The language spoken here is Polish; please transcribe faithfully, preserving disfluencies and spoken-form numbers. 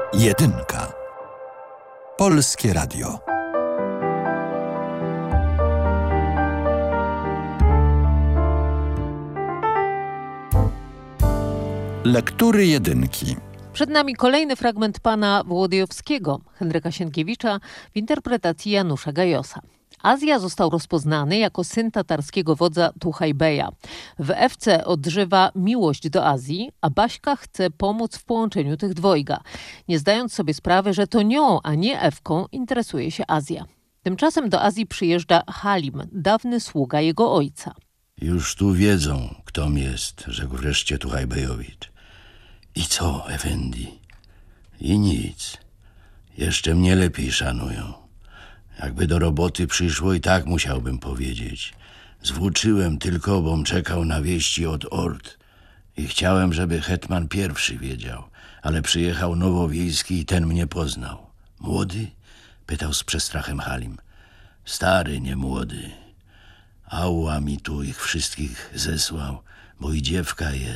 Jedynka. Polskie Radio. Lektury jedynki. Przed nami kolejny fragment pana Wołodyjowskiego, Henryka Sienkiewicza, w interpretacji Janusza Gajosa. Azja został rozpoznany jako syn tatarskiego wodza Tuchajbeja. W Ewce odżywa miłość do Azji, a Baśka chce pomóc w połączeniu tych dwojga, nie zdając sobie sprawy, że to nią, a nie Ewką interesuje się Azja. Tymczasem do Azji przyjeżdża Halim, dawny sługa jego ojca. Już tu wiedzą, ktom jest, rzekł wreszcie Tuchajbejowicz. I co, Efendi? I nic. Jeszcze mnie lepiej szanują. Jakby do roboty przyszło, i tak musiałbym powiedzieć. Zwłóczyłem tylko, bom czekał na wieści od ord. I chciałem, żeby hetman pierwszy wiedział. Ale przyjechał Nowowiejski i ten mnie poznał. Młody? Pytał z przestrachem Halim. Stary, nie młody. Ała mi tu ich wszystkich zesłał, bo i dziewka jest.